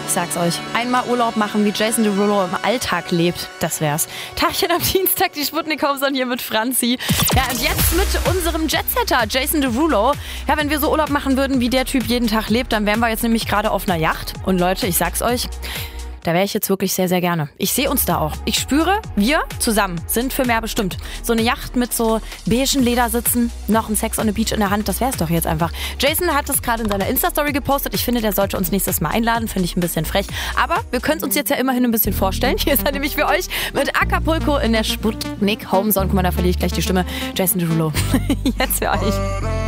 Ich sag's euch. Einmal Urlaub machen, wie Jason Derulo im Alltag lebt. Das wär's. Tagchen am Dienstag, die Sputnik Homeson hier mit Franzi. Ja, und jetzt mit unserem Jetsetter, Jason Derulo. Ja, wenn wir so Urlaub machen würden, wie der Typ jeden Tag lebt, dann wären wir jetzt nämlich gerade auf einer Yacht. Und Leute, ich sag's euch, da wäre ich jetzt wirklich sehr, sehr gerne. Ich sehe uns da auch. Ich spüre, wir zusammen sind für mehr bestimmt. So eine Yacht mit so beigen Ledersitzen, noch ein Sex on the Beach in der Hand, das wär's doch jetzt einfach. Jason hat das gerade in seiner Insta-Story gepostet. Ich finde, der sollte uns nächstes Mal einladen. Finde ich ein bisschen frech. Aber wir können es uns jetzt ja immerhin ein bisschen vorstellen. Hier ist er nämlich für euch mit Acapulco in der Sputnik Homeson. Guck mal, da verliere ich gleich die Stimme. Jason Derulo. Jetzt für euch.